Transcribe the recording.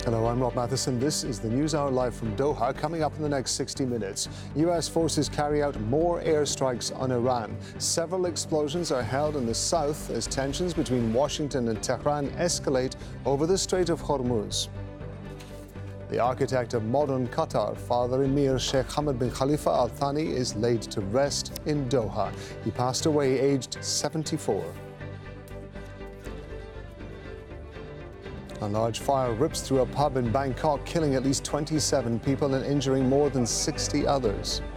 Hello, I'm Rob Matheson. This is the News Hour live from Doha. Coming up in the next 60 minutes, U.S. forces carry out more airstrikes on Iran. Several explosions are held in the south as tensions between Washington and Tehran escalate over the Strait of Hormuz. The architect of modern Qatar, Father Emir Sheikh Hamad bin Khalifa Al Thani, is laid to rest in Doha. He passed away aged 74. A large fire rips through a pub in Bangkok, killing at least 27 people and injuring more than 60 others.